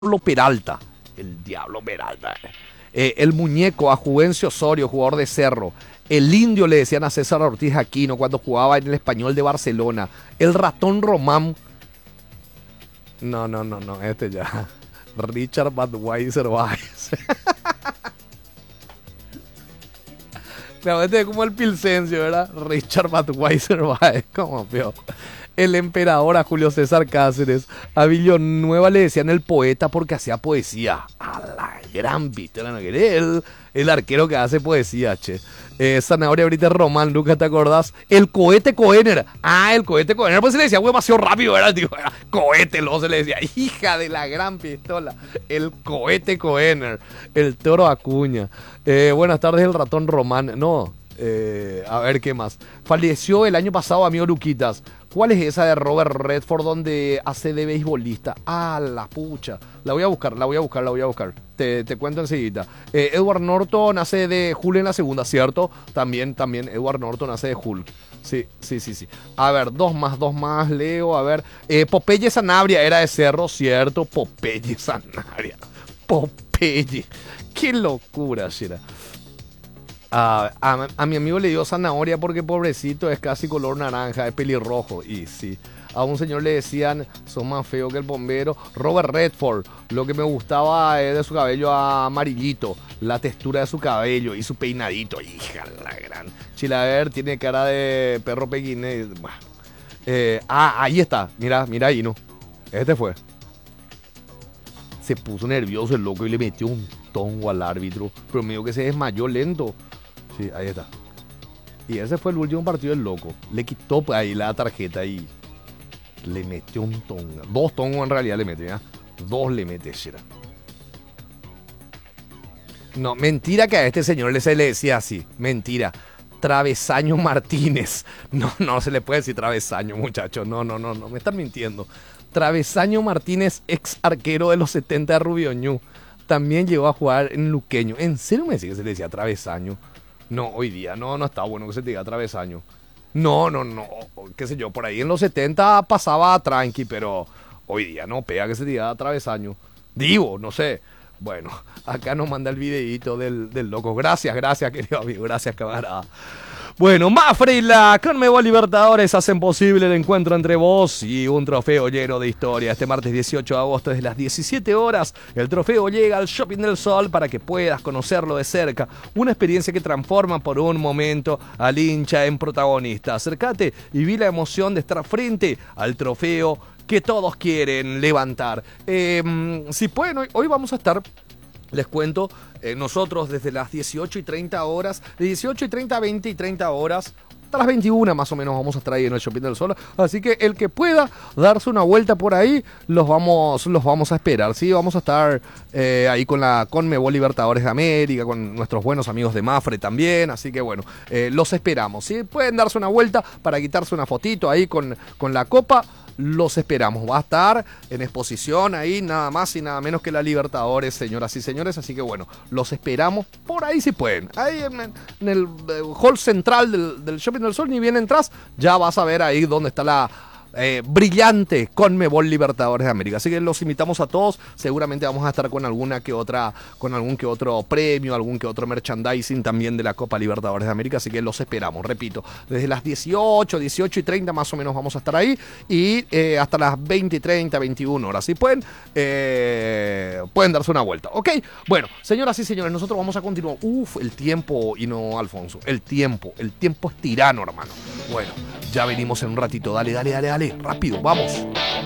Peralta. El Diablo Peralta. El muñeco a Juvencio Osorio, jugador de Cerro. El indio le decían a César Ortiz Aquino cuando jugaba en el Español de Barcelona. El ratón Román. No, este ya. Richard Budweiser Báez. No, este es como el Pilsencio, ¿verdad? Richard Budweiser Báez, como peor. El emperador a Julio César Cáceres. A Villanueva le decían el poeta porque hacía poesía. A la gran pistola, ¿no querés? El arquero que hace poesía, che. Zanahoria ahorita Román, Lucas, ¿te acordás? El cohete Coener. Ah, el cohete Coener, pues se le decía, güey, demasiado rápido, ¿verdad? Tío? Cohete, luego se le decía, hija de la gran pistola. El cohete Coener. El toro Acuña. Buenas tardes, el ratón Román. No, a ver, ¿qué más? Falleció el año pasado, amigo Luquitas. ¿Cuál es esa de Robert Redford donde hace de beisbolista? Ah, la pucha. La voy a buscar. Te cuento enseguida. Edward Norton hace de Hulk en la segunda, ¿cierto? También Edward Norton hace de Hulk. Sí. A ver, dos más, Leo. A ver, Popeye Sanabria era de Cerro, ¿cierto? Popeye Sanabria. Popeye. Qué locura, Shira. A mi amigo le dio zanahoria porque pobrecito es casi color naranja, es pelirrojo. Y sí, a un señor le decían, son más feo que el bombero. Robert Redford, lo que me gustaba es de su cabello amarillito, la textura de su cabello y su peinadito. Hija la gran. Chilaver tiene cara de perro pequinés. Ahí está, mira ahí, ¿no? Este fue. Se puso nervioso el loco y le metió un tongo al árbitro, pero me dijo que se desmayó lento. Sí, ahí está. Y ese fue el último partido del loco. Le quitó pues, ahí la tarjeta y le metió un tongo. 2 tongos en realidad le metió, ¿eh? 2 le mete, será. No, mentira que a este señor se le decía así. Mentira. Travesaño Martínez. No se le puede decir Travesaño, muchachos. No, me están mintiendo. Travesaño Martínez, ex arquero de los 70 de Rubio Ñu. También llegó a jugar en Luqueño. ¿En serio me decía que se le decía Travesaño? No, hoy día no está bueno que se te diga Travesaño. No, qué sé yo, por ahí en los 70 pasaba tranqui, pero hoy día no pega que se te diga Travesaño. Digo, no sé. Bueno, acá nos manda el videíto del loco. Gracias, querido amigo. Gracias, camarada. Bueno, Mafre y la Conmebol Libertadores hacen posible el encuentro entre vos y un trofeo lleno de historia. Este martes 18 de agosto desde las 17 horas, el trofeo llega al Shopping del Sol para que puedas conocerlo de cerca. Una experiencia que transforma por un momento al hincha en protagonista. Acércate y vi la emoción de estar frente al trofeo que todos quieren levantar. Si pueden, hoy vamos a estar... Les cuento, nosotros desde las 18:30 horas, de 18:30 a 20:30 horas, hasta las 21 más o menos vamos a estar ahí en el Shopping del Sol. Así que el que pueda darse una vuelta por ahí, los vamos a esperar. ¿Sí? Vamos a estar ahí con la Conmebol Libertadores de América, con nuestros buenos amigos de Mafre también. Así que bueno, los esperamos. ¿Sí? Pueden darse una vuelta para quitarse una fotito ahí con la copa. Los esperamos, va a estar en exposición ahí nada más y nada menos que la Libertadores, señoras y señores, así que bueno, los esperamos por ahí si pueden, ahí en el hall central del Shopping del Sol, ni bien entras, ya vas a ver ahí donde está la brillante Conmebol Libertadores de América, así que los invitamos a todos, seguramente vamos a estar con algún que otro premio, algún que otro merchandising también de la Copa Libertadores de América, así que los esperamos, repito, desde las 18:30 más o menos vamos a estar ahí y hasta las 20:30, 21 horas, si pueden darse una vuelta, ¿ok? Bueno, señoras y señores, nosotros vamos a continuar, el tiempo, y no Alfonso, el tiempo es tirano, hermano. Bueno, ya venimos en un ratito, dale, rápido, vamos.